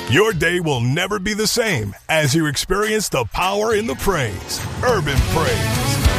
Your day will never be the same as you experience the power in the praise. Urban Praise.